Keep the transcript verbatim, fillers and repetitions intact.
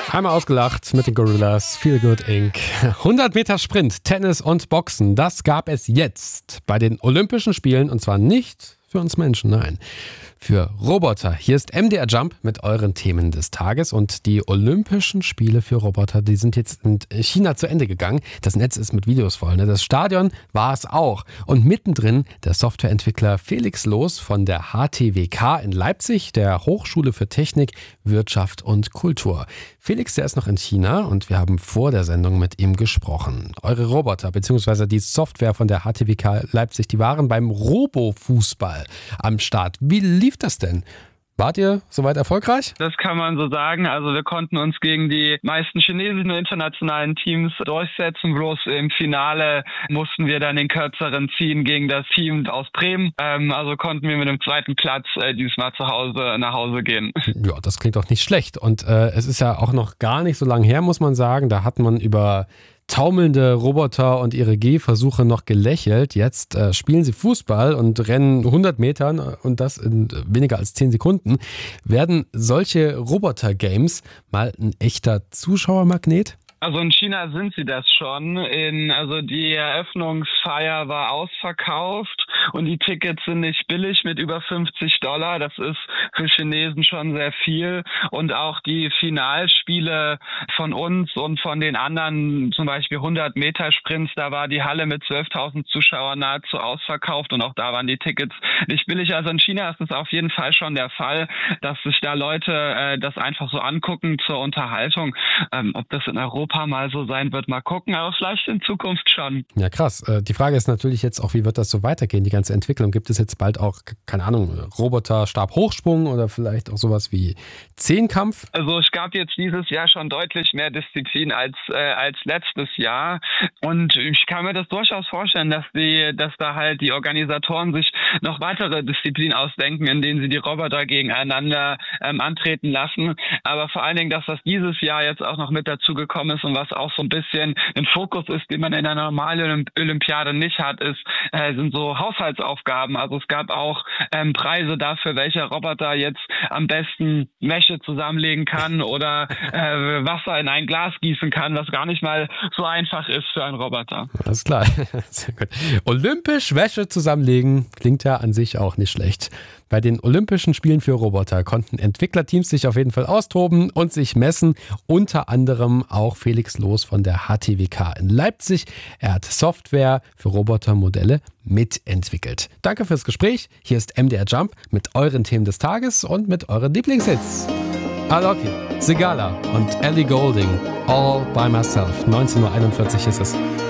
Einmal ausgelacht mit den Gorillas, Feel Good Incorporated. hundert Meter Sprint, Tennis und Boxen, das gab es jetzt bei den Olympischen Spielen und zwar nicht für uns Menschen, nein, für Roboter. Hier ist M D R Jump mit euren Themen des Tages und die Olympischen Spiele für Roboter, die sind jetzt in China zu Ende gegangen. Das Netz ist mit Videos voll, ne? Das Stadion war es auch. Und mittendrin der Softwareentwickler Felix Loos von der H T W K in Leipzig, der Hochschule für Technik, Wirtschaft und Kultur. Felix, der ist noch in China und wir haben vor der Sendung mit ihm gesprochen. Eure Roboter bzw. die Software von der H T W K Leipzig, die waren beim Robo-Fußball am Start. Wie lief das denn? Wart ihr soweit erfolgreich? Das kann man so sagen. Also wir konnten uns gegen die meisten chinesischen und internationalen Teams durchsetzen. Bloß im Finale mussten wir dann den kürzeren ziehen gegen das Team aus Bremen. Ähm, also konnten wir mit dem zweiten Platz äh, diesmal zu Hause nach Hause gehen. Ja, das klingt doch nicht schlecht. Und äh, es ist ja auch noch gar nicht so lange her, muss man sagen. Da hat man über taumelnde Roboter und ihre Gehversuche noch gelächelt. Jetzt äh, spielen sie Fußball und rennen hundert Metern und das in weniger als zehn Sekunden. Werden solche Roboter-Games mal ein echter Zuschauermagnet? Also in China sind sie das schon. In, also die Eröffnungsfeier war ausverkauft und die Tickets sind nicht billig mit über fünfzig Dollar. Das ist für Chinesen schon sehr viel. Und auch die Finalspiele von uns und von den anderen, zum Beispiel hundert Meter Sprints, da war die Halle mit zwölftausend Zuschauern nahezu ausverkauft und auch da waren die Tickets nicht billig. Also in China ist es auf jeden Fall schon der Fall, dass sich da Leute äh, das einfach so angucken zur Unterhaltung. Ähm, ob das in Europa mal so sein wird, mal gucken, aber vielleicht in Zukunft schon. Ja, krass. Die Frage ist natürlich jetzt auch, wie wird das so weitergehen, die ganze Entwicklung? Gibt es jetzt bald auch, keine Ahnung, Roboter, Stabhochsprung oder vielleicht auch sowas wie Zehnkampf? Also es gab jetzt dieses Jahr schon deutlich mehr Disziplin als äh, als letztes Jahr und ich kann mir das durchaus vorstellen, dass die, dass da halt die Organisatoren sich noch weitere Disziplinen ausdenken, in denen sie die Roboter gegeneinander ähm, antreten lassen, aber vor allen Dingen, dass das dieses Jahr jetzt auch noch mit dazu gekommen ist und was auch so ein bisschen ein Fokus ist, den man in der normalen Olympiade nicht hat, ist, äh, sind so Haushaltsaufgaben. Also es gab auch ähm, Preise dafür, welcher Roboter jetzt am besten Wäsche zusammenlegen kann oder äh, Wasser in ein Glas gießen kann, was gar nicht mal so einfach ist für einen Roboter. Alles klar. Sehr gut. Olympisch Wäsche zusammenlegen klingt ja an sich auch nicht schlecht. Bei den Olympischen Spielen für Roboter konnten Entwicklerteams sich auf jeden Fall austoben und sich messen. Unter anderem auch Felix Loos von der H T W K in Leipzig. Er hat Software für Robotermodelle mitentwickelt. Danke fürs Gespräch. Hier ist M D R Jump mit euren Themen des Tages und mit euren Lieblingshits. Alok, Sigala und Ellie Goulding. All by myself. neunzehn Uhr einundvierzig ist es.